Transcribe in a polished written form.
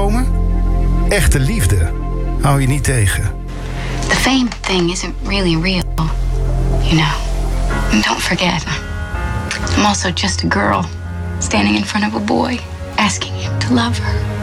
komen? Echte liefde hou je niet tegen. The fame thing isn't really real, you know. And don't forget, I'm also just a girl standing in front of a boy, asking him to love her.